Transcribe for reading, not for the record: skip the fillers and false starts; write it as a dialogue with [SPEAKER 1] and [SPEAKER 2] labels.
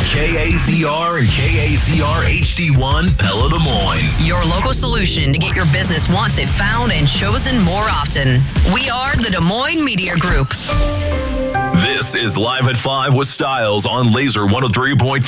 [SPEAKER 1] KAZR and KAZR HD1 Pella Des Moines.
[SPEAKER 2] Your local solution to get your business wanted, found, and chosen more often. We are the Des Moines Media Group.
[SPEAKER 1] This is Live at 5 with Styles on Laser 103.3.